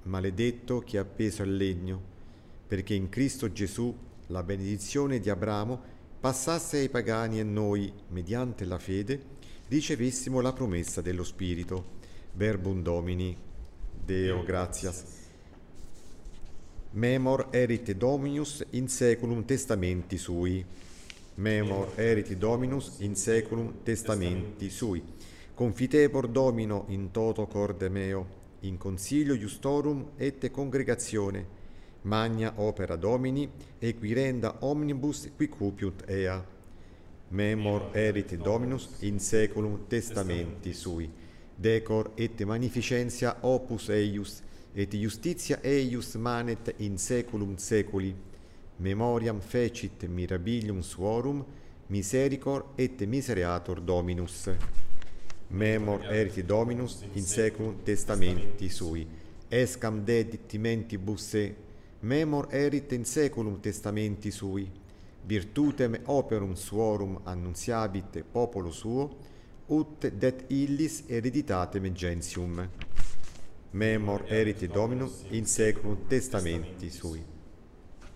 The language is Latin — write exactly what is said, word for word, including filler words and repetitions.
maledetto chi è appeso al legno, perché in Cristo Gesù la benedizione di Abramo passasse ai pagani e noi, mediante la fede, ricevessimo la promessa dello Spirito. Verbum Domini, Deo gratias. Memor erit Dominus in seculum testamenti sui. Memor erit Dominus in seculum testamenti sui. Confitebor Domino in toto corde meo, in consilio iustorum et congregatione, magna opera Domini, equirenda omnibus qui cupiunt ea. Memor erit Dominus in seculum testamenti sui. Decor et magnificentia opus eius, et justitia eius manet in seculum seculi. Memoriam fecit mirabilium suorum, misericor et misereator Dominus. Memor erit Dominus in seculum testamenti sui. Escam dedictimentibus se. Memor erit in seculum testamenti sui. Virtutem operum suorum annuntiabit popolo suo, ut det illis hereditatem gentium. Memor erit Dominus in seculum testamenti sui.